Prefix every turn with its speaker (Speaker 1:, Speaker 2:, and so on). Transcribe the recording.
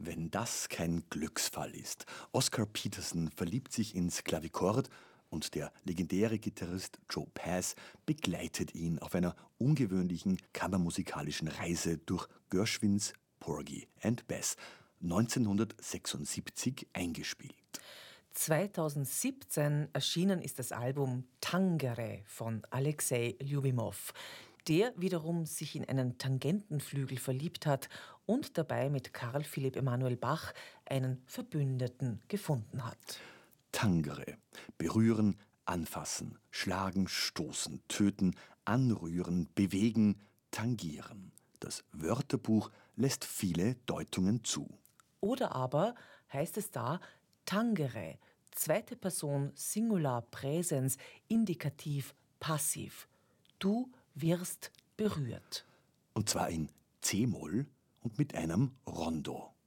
Speaker 1: Wenn das kein Glücksfall ist. Oscar Peterson verliebt sich ins Klavichord und der legendäre Gitarrist Joe Pass begleitet ihn auf einer ungewöhnlichen kammermusikalischen Reise durch Gershwins Porgy and Bess, 1976 eingespielt.
Speaker 2: 2017 erschienen ist das Album Tangere von Alexei Ljubimov, der wiederum sich in einen Tangentenflügel verliebt hat und dabei mit Karl Philipp Emanuel Bach einen Verbündeten gefunden hat.
Speaker 1: Tangere. Berühren, anfassen, schlagen, stoßen, töten, anrühren, bewegen, tangieren. Das Wörterbuch lässt viele Deutungen zu.
Speaker 2: Oder aber heißt es da Tangere, zweite Person Singular Präsens, Indikativ passiv. Du wirst berührt.
Speaker 1: Und zwar in C-Moll und mit einem Rondo.